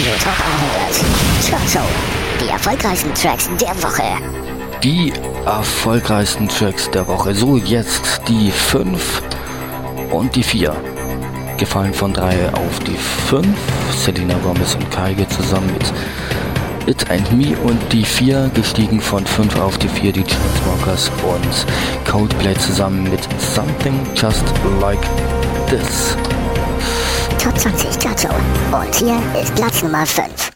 Radio Talk anhört. Chart Show. Die erfolgreichsten Tracks der Woche. Die erfolgreichsten Tracks der Woche. So, jetzt die 5 und die 4. Gefallen von 3 auf die 5. Selena Gomez und Kygo zusammen mit It and Me. Und die 4 gestiegen von 5 auf die 4. Die Chainsmokers und Coldplay zusammen mit Something Just Like This. Top 20 Chart Show. Und hier ist Platz Nummer 5.